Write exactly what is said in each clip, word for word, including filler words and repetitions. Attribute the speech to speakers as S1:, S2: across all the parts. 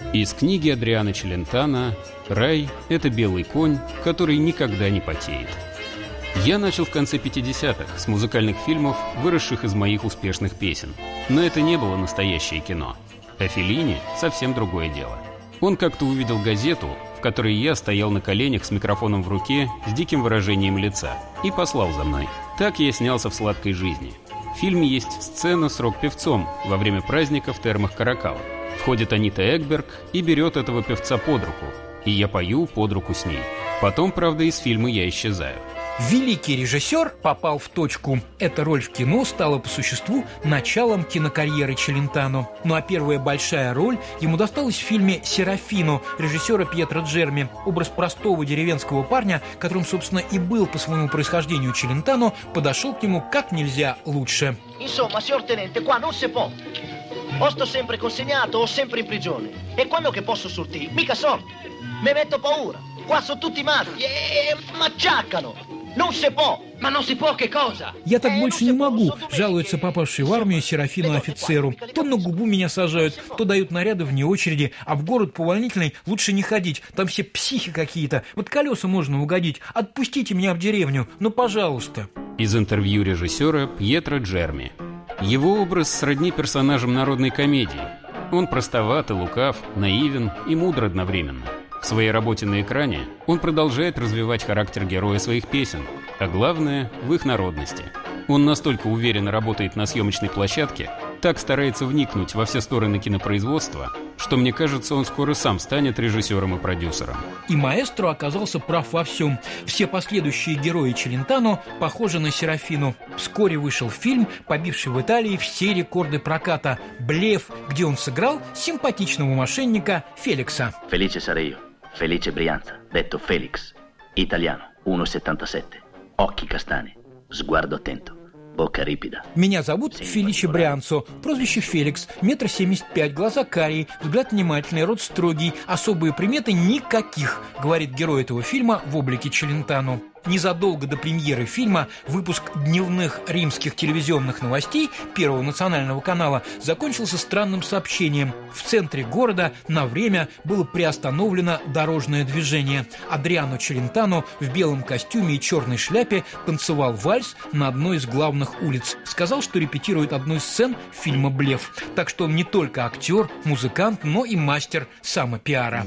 S1: Из книги Адриано Челентано «Рай – это белый конь, который никогда не потеет». Я начал в конце пятидесятых с музыкальных фильмов, выросших из моих успешных песен. Но это не было настоящее кино. А Феллини – совсем другое дело. Он как-то увидел газету, в которой я стоял на коленях с микрофоном в руке, с диким выражением лица, и послал за мной. Так я снялся в «Сладкой жизни». В фильме есть сцена с рок-певцом во время праздника в термах Каракала. Входит Анита Экберг и берет этого певца под руку, и я пою под руку с ней. Потом, правда, из фильма я исчезаю.
S2: Великий режиссер попал в точку. Эта роль в кино стала по существу началом кинокарьеры Челентано. Ну а первая большая роль ему досталась в фильме «Серафино» режиссера Пьетро Джерми. Образ простого деревенского парня, которым, собственно, и был по своему происхождению Челентано, подошел к нему как нельзя лучше.
S3: Insomma, signor tenente, qua non si può. O sto sempre consegnato o sempre in prigione. E quando che posso sortire? Mica sorte. Me metto paura. Qua sono tutti matti e macciaccano. Non si può. Ma non si può che cosa?
S2: Я так больше не могу, жалуется попавший в армию Серафину офицеру. То на губу меня сажают, то дают наряды вне очереди, а в город по увольнительной лучше не ходить. Там все психи какие-то. Вот колеса можно угодить. Отпустите меня в деревню, ну пожалуйста.
S1: Из интервью режиссера Пьетро Джерми. Его образ сродни персонажам народной комедии. Он простоват и лукав, наивен и мудр одновременно. В своей работе на экране он продолжает развивать характер героя своих песен, а главное – в их народности. Он настолько уверенно работает на съемочной площадке, так старается вникнуть во все стороны кинопроизводства, что, мне кажется, он скоро сам станет режиссером и продюсером.
S2: И маэстро оказался прав во всем. Все последующие герои Челентано похожи на Серафину. Вскоре вышел фильм, побивший в Италии все рекорды проката «Блеф», где он сыграл симпатичного мошенника Феликса.
S4: Felice sarei io, Felice Brianza, detto Felix, italiano, uno virgola settantasette, occhi castani, sguardo attento.
S2: Меня зовут Феличе Брианцо, прозвище Феликс, метр семьдесят пять, глаза карие, взгляд внимательный, рот строгий, особые приметы никаких, говорит герой этого фильма в облике Челентано. Незадолго до премьеры фильма выпуск дневных римских телевизионных новостей Первого национального канала закончился странным сообщением. В центре города на время было приостановлено дорожное движение. Адриано Челентано в белом костюме и черной шляпе танцевал вальс на одной из главных улиц. Сказал, что репетирует одну из сцен фильма «Блеф». Так что он не только актер, музыкант, но и мастер самопиара.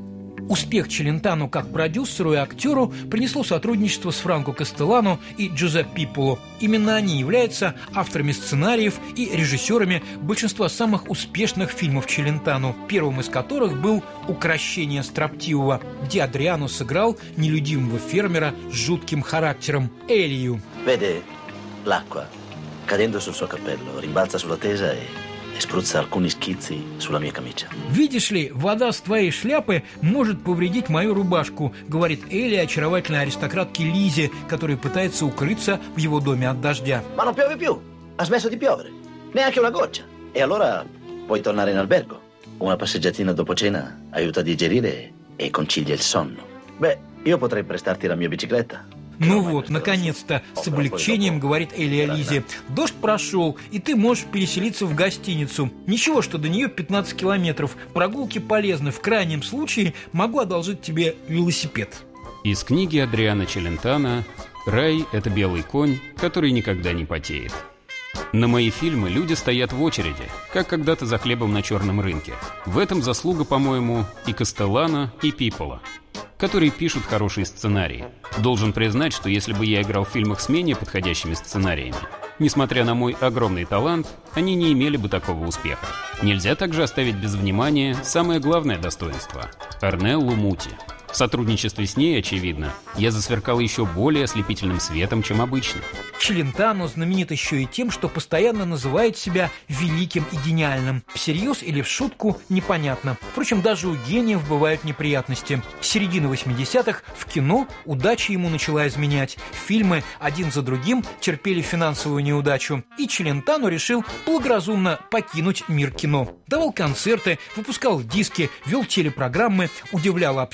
S2: Успех Челентано как продюсеру и актеру принесло сотрудничество с Франко Кастеллано и Джузеппе Поло. Именно они являются авторами сценариев и режиссерами большинства самых успешных фильмов Челентано, первым из которых был «Укрощение строптивого», где Адриано сыграл нелюдимого фермера с жутким характером Элию.
S4: Vede l'acqua cadendo sul suo cappello, rimbalza sulla tesa e spruzza alcuni schizzi sulla mia camicia.
S2: Видишь ли, вода с твоей шляпы может повредить мою рубашку, говорит Элли очаровательной аристократке Лизе, которая пытается укрыться в его доме от дождя.
S4: Ma non piove più. Ha smesso di piovere. Neanche una goccia. E allora puoi tornare in albergo. Una passeggiatina dopo cena aiuta a digerire e concilia il sonno. Beh, io potrei prestarti la mia bicicletta.
S2: Ну вот, наконец-то, с облегчением говорит Элия Лизе. Дождь прошел, и ты можешь переселиться в гостиницу. Ничего, что до нее пятнадцать километров. Прогулки полезны. В крайнем случае могу одолжить тебе велосипед.
S1: Из книги Адриано Челентано «Рай – это белый конь, который никогда не потеет». На мои фильмы люди стоят в очереди, как когда-то за хлебом на черном рынке. В этом заслуга, по-моему, и Кастеллано, и Пиполо, которые пишут хорошие сценарии. Должен признать, что если бы я играл в фильмах с менее подходящими сценариями, несмотря на мой огромный талант, они не имели бы такого успеха. Нельзя также оставить без внимания самое главное достоинство – Орнеллу Мути. В сотрудничестве с ней, очевидно, я засверкал еще более ослепительным светом, чем обычно.
S2: Челентано знаменит еще и тем, что постоянно называет себя великим и гениальным. Всерьез или в шутку – непонятно. Впрочем, даже у гениев бывают неприятности. С середины восьмидесятых в кино удача ему начала изменять. Фильмы один за другим терпели финансовую неудачу. И Челентано решил благоразумно покинуть мир кино. Давал концерты, выпускал диски, вел телепрограммы, удивлял общественность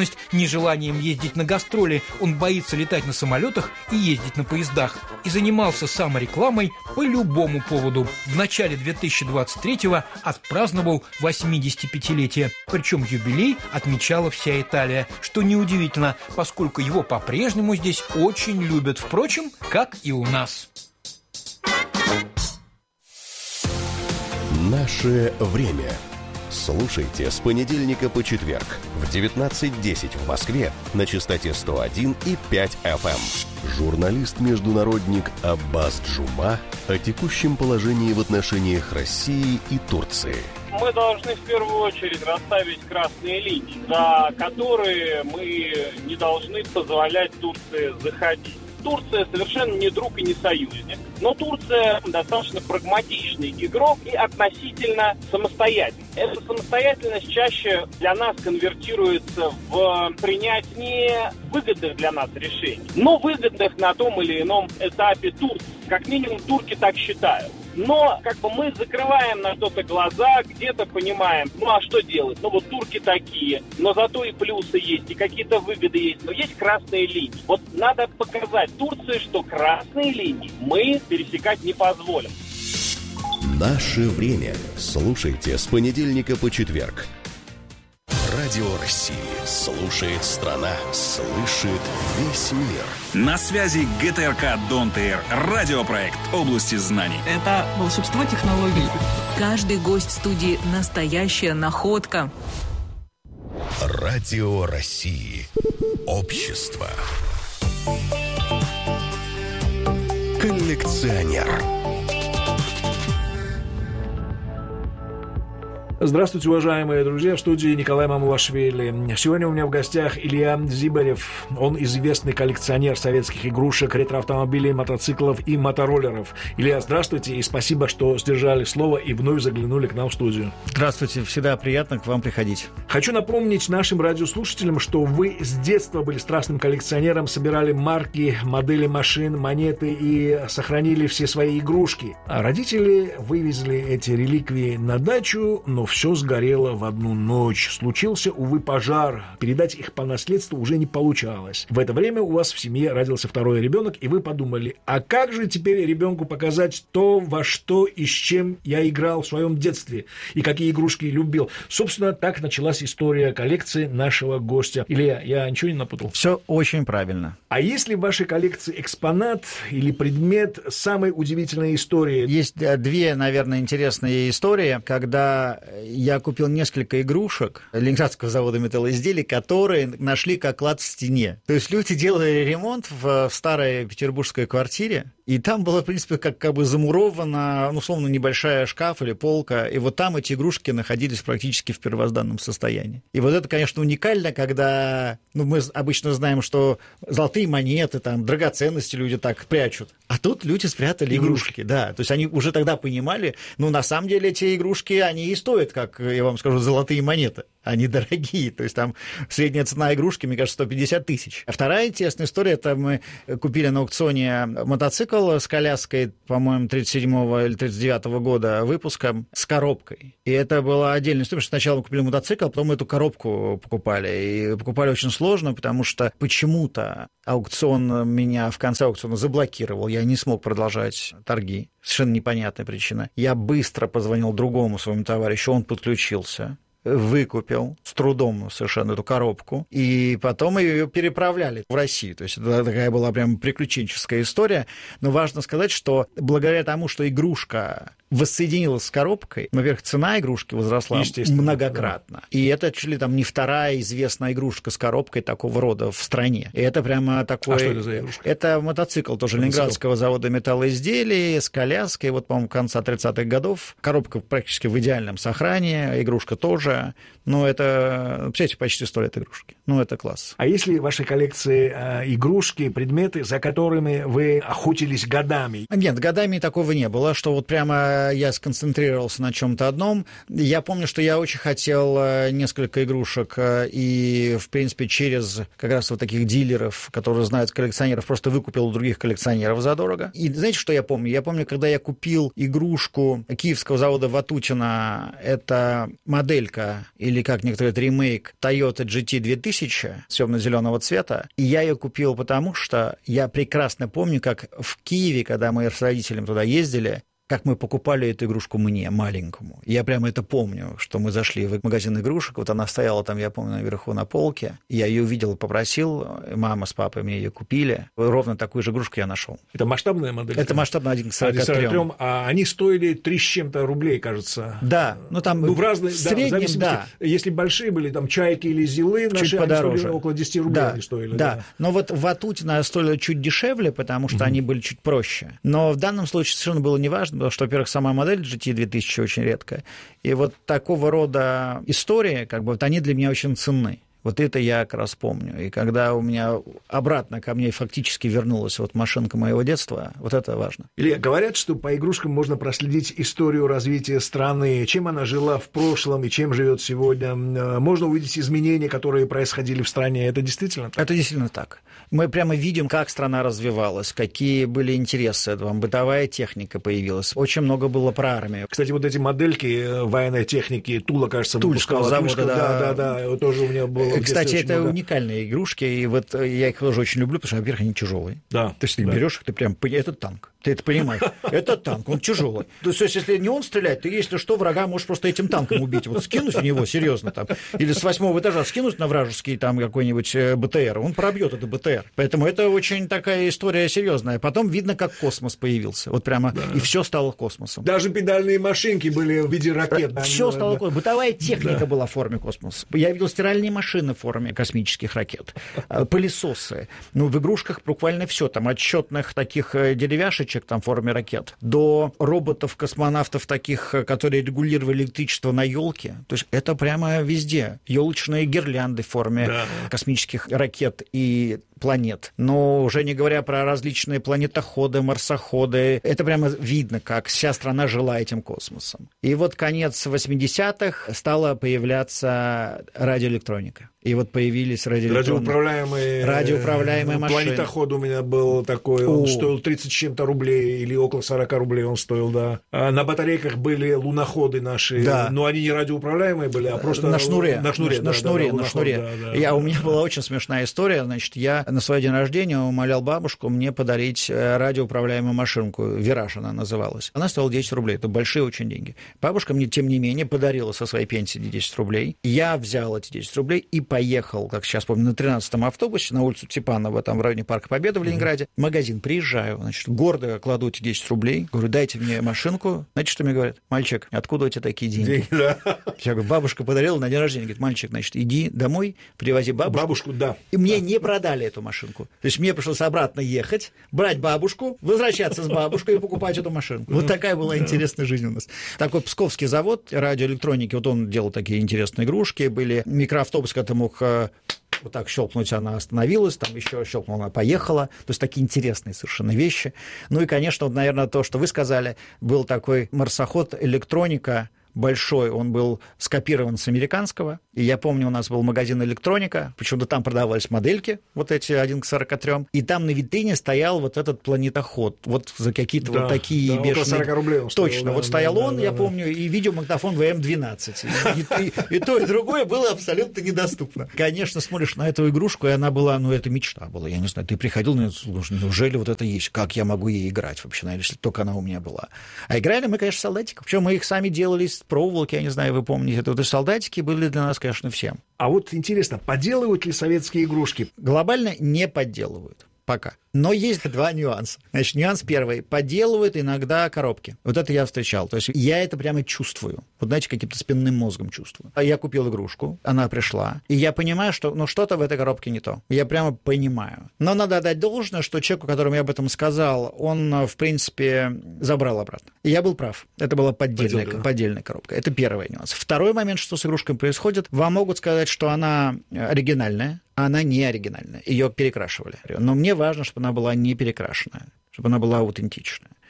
S2: самостоятельность, нежеланием ездить на гастроли, он боится летать на самолетах и ездить на поездах. И занимался саморекламой по любому поводу. В начале две тысячи двадцать третьего отпраздновал восьмидесятипятилетие. Причем юбилей отмечала вся Италия, что неудивительно, поскольку его по-прежнему здесь очень любят, впрочем, как и у нас.
S5: Наше время. Слушайте с понедельника по четверг в девятнадцать десять в Москве на частоте сто один и пять эф эм. Журналист-международник Аббас Джума о текущем положении в отношениях России и Турции.
S6: Мы должны в первую очередь расставить красные линии, за которые мы не должны позволять Турции заходить. Турция совершенно не друг и не союзник, но Турция достаточно прагматичный игрок и относительно самостоятельный. Эта самостоятельность чаще для нас конвертируется в принятие выгодных для нас решений, но выгодных на том или ином этапе Турции. Как минимум турки так считают. Но как бы мы закрываем на что-то глаза, где-то понимаем, ну а что делать? Ну вот турки такие, но зато и плюсы есть, и какие-то выгоды есть, но есть красные линии. Вот надо показать Турции, что красные линии мы пересекать не позволим.
S5: Наше время. Слушайте с понедельника по четверг. Радио России. Слушает страна. Слышит весь мир.
S7: На связи гэ тэ эр ка Don't Air. Радиопроект области знаний.
S8: Это волшебство технологий.
S9: Каждый гость студии – настоящая находка.
S5: Радио России. Общество. Коллекционер.
S10: Здравствуйте, уважаемые друзья, в студии Николай Мамулашвили. Сегодня у меня в гостях Илья Зибарев. Он известный коллекционер советских игрушек, ретроавтомобилей, мотоциклов и мотороллеров. Илья, здравствуйте и спасибо, что сдержали слово и вновь заглянули к нам в студию.
S11: Здравствуйте, всегда приятно к вам приходить.
S10: Хочу напомнить нашим радиослушателям, что вы с детства были страстным коллекционером, собирали марки, модели машин, монеты и сохранили все свои игрушки. А родители вывезли эти реликвии на дачу, но все сгорело в одну ночь. Случился, увы, пожар. Передать их по наследству уже не получалось. В это время у вас в семье родился второй ребенок, и вы подумали, а как же теперь ребенку показать то, во что и с чем я играл в своем детстве, и какие игрушки любил. Собственно, так началась история коллекции нашего гостя. Илья, я ничего не напутал?
S11: Все очень правильно.
S10: А есть ли в вашей коллекции экспонат или предмет с самой удивительной историей?
S11: Есть две, наверное, интересные истории, когда я купил несколько игрушек Ленинградского завода металлоизделий, которые нашли как клад в стене. То есть люди делали ремонт в старой петербургской квартире, и там была, в принципе, как, как бы замурована, ну, условно, небольшая шкаф или полка, и вот там эти игрушки находились практически в первозданном состоянии. И вот это, конечно, уникально, когда, ну, мы обычно знаем, что золотые монеты, там, драгоценности люди так прячут, а тут люди спрятали игрушки, игрушки, да, то есть они уже тогда понимали, ну, на самом деле эти игрушки, они и стоят, как я вам скажу, золотые монеты. Они дорогие, то есть там средняя цена игрушки, мне кажется, сто пятьдесят тысяч. А вторая интересная история, это мы купили на аукционе мотоцикл с коляской, по-моему, тридцать седьмого или тридцать девятого года выпуска с коробкой. И это была отдельная история, что сначала мы купили мотоцикл, а потом мы эту коробку покупали. И покупали очень сложно, потому что почему-то аукцион меня в конце аукциона заблокировал, я не смог продолжать торги. Совершенно непонятная причина. Я быстро позвонил другому своему товарищу, он подключился, выкупил с трудом совершенно эту коробку, и потом ее переправляли в Россию. То есть это такая была прям приключенческая история. Но важно сказать, что благодаря тому, что игрушка воссоединилась с коробкой, во-первых, цена игрушки возросла многократно. Да. И это чуть ли там не вторая известная игрушка с коробкой такого рода в стране. И это прямо такой...
S10: А что это за игрушка?
S11: Это мотоцикл тоже мотоцикл. Ленинградского завода металлоизделий с коляской, вот, по-моему, конца тридцатых годов. Коробка практически в идеальном сохранении, игрушка тоже. Но это, представляете, почти сто лет игрушки. Ну, это класс.
S10: А есть ли в вашей коллекции э, игрушки, предметы, за которыми вы охотились годами?
S11: Нет, годами такого не было, что вот прямо когда я сконцентрировался на чем-то одном. Я помню, что я очень хотел несколько игрушек, и, в принципе, через как раз вот таких дилеров, которые знают коллекционеров, просто выкупил у других коллекционеров задорого. И знаете, что я помню? Я помню, когда я купил игрушку киевского завода Ватутина, это моделька, или как некоторые говорят, ремейк Toyota джи ти две тысячи темно-зеленого цвета, и я ее купил потому, что я прекрасно помню, как в Киеве, когда мы с родителями туда ездили, как мы покупали эту игрушку мне, маленькому. Я прямо это помню, что мы зашли в магазин игрушек, вот она стояла там, я помню, наверху на полке, я ее увидел и попросил, мама с папой мне ее купили, ровно такую же игрушку я нашел.
S10: Это масштабная модель?
S11: Это масштабная один к сорока трём.
S10: А они стоили три с чем-то рублей, кажется.
S11: Да, ну там
S10: ну, в разные,
S11: в среднем,
S10: да, в
S11: да.
S10: Если большие были, там чайки или зилы,
S11: чуть
S10: наши,
S11: подороже.
S10: Они стоили около десять рублей.
S11: Да,
S10: они стоили,
S11: да.
S10: да.
S11: Но вот Ватутина стоили чуть дешевле, потому что mm-hmm. они были чуть проще. Но в данном случае совершенно было неважно, потому что, во-первых, сама модель джи ти две тысячи очень редкая. И вот такого рода истории, как бы, вот они для меня очень ценны. Вот это я как раз помню. И когда у меня обратно ко мне фактически вернулась вот машинка моего детства, вот это важно.
S10: Илья, говорят, что по игрушкам можно проследить историю развития страны, чем она жила в прошлом и чем живет сегодня. Можно увидеть изменения, которые происходили в стране. Это действительно так?
S11: Это действительно так. Мы прямо видим, как страна развивалась, какие были интересы. Там бытовая техника появилась. Очень много было про армию.
S10: Кстати, вот эти модельки военной техники Тула, кажется,
S11: Тульского завода,
S10: Тульского,
S11: да.
S10: Да, да, да. Тоже у меня было.
S11: Кстати, это много. Уникальные игрушки, и вот я их тоже очень люблю, потому что, во-первых, они тяжелые.
S10: Да.
S11: То есть ты
S10: да.
S11: берешь их, ты прям, это танк. Ты это понимаешь. Это танк, он тяжелый. То есть, если не он стрелять, ты, если что, врага можешь просто этим танком убить. Вот скинуть в него, серьезно, там, или с восьмого этажа скинуть на вражеский там какой-нибудь БТР, он пробьет это БТР. Поэтому это очень такая история серьезная. Потом видно, как космос появился. Вот прямо, да. И все стало космосом.
S10: Даже педальные машинки были в виде ракет. Да,
S11: все стало
S10: да.
S11: космосом. Бытовая техника да. была в форме космоса. Я видел стиральные машины в форме космических ракет, пылесосы. Ну, в игрушках буквально все. Там от счетных таких деревяшечек там, в форме ракет до роботов-космонавтов таких, которые регулировали электричество на елке. То есть это прямо везде. Елочные гирлянды в форме да. космических ракет и планет. Но уже не говоря про различные планетоходы, марсоходы, это прямо видно, как вся страна жила этим космосом. И вот конец восьмидесятых стала появляться радиоэлектроника. И вот появились радиоэлектронные...
S10: Радиоуправляемые...
S11: Радиоуправляемые машины.
S10: Планетоход у меня был такой, он
S11: О.
S10: стоил тридцать с чем-то рублей, или около сорок рублей он стоил, да. А на батарейках были луноходы наши, да. но они не радиоуправляемые были, а просто...
S11: На шнуре.
S10: На шнуре,
S11: на,
S10: да,
S11: на шнуре,
S10: да, да,
S11: на шнуре.
S10: Да, да,
S11: я,
S10: да,
S11: у меня
S10: да.
S11: была очень смешная история, значит, я на свой день рождения умолял бабушку мне подарить радиоуправляемую машинку, «Вираж» она называлась. Она стоила десять рублей, это большие очень деньги. Бабушка мне, тем не менее, подарила со своей пенсии десять рублей. Я взял эти десять рублей и поехал, как сейчас помню, на тринадцатом автобусе на улицу Типанова, там в районе Парка Победы в Ленинграде, в магазин. Приезжаю, значит, гордо кладу эти десять рублей, говорю, дайте мне машинку. Знаете, что мне говорят? Мальчик, откуда у тебя такие деньги? деньги да. Я говорю, бабушка подарила на день рождения. Говорит, мальчик, значит, иди домой, привози бабушку.
S10: Бабушку, да.
S11: И мне
S10: да.
S11: не продали эту машинку. То есть мне пришлось обратно ехать, брать бабушку, возвращаться с бабушкой и покупать эту машинку. Вот такая была интересная жизнь у нас. Такой псковский завод радиоэлектроники, вот он делал такие интересные игрушки, были микроавтобус, когда ты мог вот так щелкнуть, она остановилась, там еще щелкнула, она поехала. То есть такие интересные совершенно вещи. Ну и, конечно, вот, наверное, то, что вы сказали, был такой марсоход «Электроника», большой, он был скопирован с американского, и я помню, у нас был магазин «Электроника», почему-то там продавались модельки, вот эти один к сорока трём, и там на витрине стоял вот этот планетоход, вот за какие-то да, вот такие
S10: да,
S11: бешеные...
S10: сорок рублей он стоил,
S11: Точно,
S10: да,
S11: вот стоял
S10: да,
S11: он,
S10: да,
S11: я
S10: да,
S11: помню, и видеомагнитофон вэ эм двенадцать, и, и, и то, и другое было абсолютно недоступно. Конечно, смотришь на эту игрушку, и она была, ну, это мечта была, я не знаю, ты приходил, ну, неужели вот это есть, как я могу ей играть вообще, наверное, если только она у меня была. А играли мы, конечно, солдатиков, причем мы их сами делали из проволоки, я не знаю, вы помните, это вот и солдатики были для нас, конечно, всем.
S10: А вот интересно, подделывают ли советские игрушки?
S11: Глобально не подделывают. Пока. Но есть два нюанса. Значит, нюанс первый. Подделывают иногда коробки. Вот это я встречал. То есть я это прямо чувствую. Вот, знаете, каким-то спинным мозгом чувствую. Я купил игрушку, она пришла, и я понимаю, что ну, что-то в этой коробке не то. Я прямо понимаю. Но надо отдать должное, что человеку, которому я об этом сказал, он, в принципе, забрал обратно. И я был прав. Это была поддельная, Подделка. поддельная коробка. Это первый нюанс. Второй момент, что с игрушками происходит, вам могут сказать, что она оригинальная, а она не оригинальная. Ее перекрашивали. Но мне важно, чтобы она была не перекрашенная, чтобы она была аутентичная.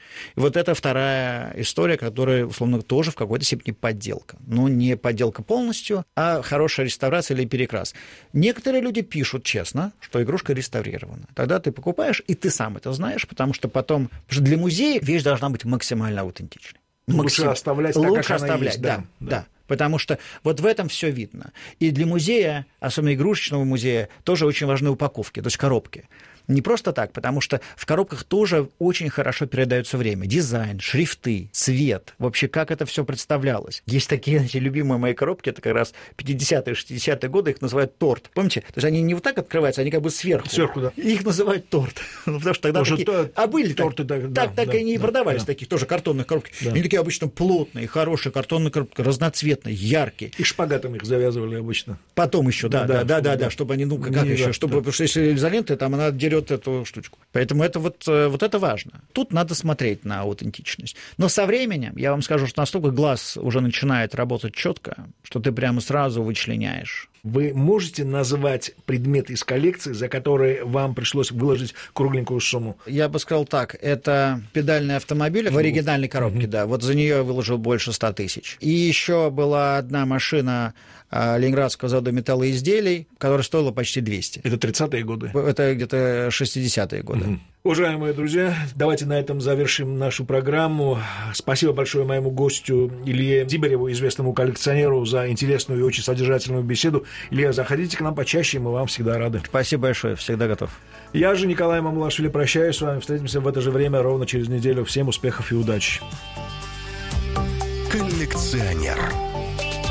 S11: И вот это вторая история, которая, условно, тоже в какой-то степени подделка. Но не подделка полностью, а хорошая реставрация или перекрас. Некоторые люди пишут честно, что игрушка реставрирована. Тогда ты покупаешь, и ты сам это знаешь, потому что потом... Потому что для музея вещь должна быть максимально аутентичной.
S10: Лучше
S11: Максим...
S10: оставлять так,
S11: Лучше
S10: как она
S11: оставлять,
S10: есть.
S11: Да,
S10: Да,
S11: да.
S10: да.
S11: Потому что вот в этом все видно. И для музея, особенно игрушечного музея, тоже очень важны упаковки, то есть коробки. Не просто так, потому что в коробках тоже очень хорошо передается время. Дизайн, шрифты, цвет, вообще как это все представлялось. Есть такие, знаете, любимые мои коробки, это как раз пятидесятые, шестидесятые годы, их называют торт. Помните? То есть они не вот так открываются, они как бы сверху.
S10: Сверху, да.
S11: Их называют торт. Потому что тогда такие...
S10: То...
S11: А были
S10: торты,
S11: так,
S10: да,
S11: так, так
S10: да,
S11: и не
S10: да,
S11: продавались,
S10: да.
S11: таких тоже картонных коробки.
S10: Да.
S11: Они такие обычно плотные, хорошие картонные коробки, разноцветные, яркие.
S10: И шпагатом их завязывали обычно.
S11: Потом еще, да, да, да, да, да,
S10: да,
S11: чтобы они, ну, как
S10: не,
S11: еще,
S10: да,
S11: чтобы,
S10: да.
S11: потому что если изолента, там она дерет эту штучку. Поэтому это вот, вот это важно. Тут надо смотреть на аутентичность. Но со временем, я вам скажу, что настолько глаз уже начинает работать четко, что ты прямо сразу вычленяешь.
S10: Вы можете назвать предметы из коллекции, за которые вам пришлось выложить кругленькую сумму?
S11: Я бы сказал так, это педальный автомобиль в оригинальной коробке, mm-hmm. да, вот за нее я выложил больше ста тысяч. И еще была одна машина Ленинградского завода металлоизделий, которая стоила почти двести.
S10: Это тридцатые годы?
S11: Это где-то шестидесятые годы.
S10: Mm-hmm. Уважаемые друзья, давайте на этом завершим нашу программу. Спасибо большое моему гостю Илье Зибареву, известному коллекционеру, за интересную и очень содержательную беседу. Илья, заходите к нам почаще, мы вам всегда рады.
S11: Спасибо большое, всегда готов.
S10: Я же, Николай Мамулашвили, прощаюсь с вами. Встретимся в это же время ровно через неделю. Всем успехов и удачи.
S5: Коллекционер.